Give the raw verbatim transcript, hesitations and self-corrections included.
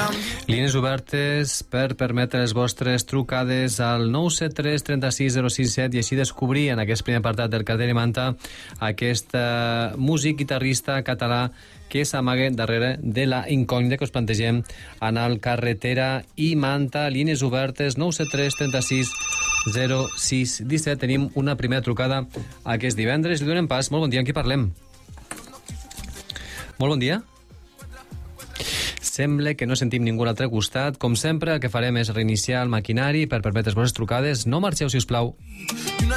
Línies obertes per permetre les vostres trucades al nou set tres trenta-sis zero sis set i així descobrir en aquest primer apartat del Cartell i Manta aquest uh, músic guitarrista català que s'amaga darrere de la incògnita que us plantegem en el Carretera i Manta. Línies obertes nou set tres trenta-sis zero sis disset. Tenim una primera trucada aquest divendres. Li donem pas. Molt bon dia. Amb qui parlem? Molt bon dia. Sembla que no sentim ningú a l'altre costat. Com sempre, el que farem és reiniciar el maquinari per permetre les vostres trucades. No marxeu, si us plau.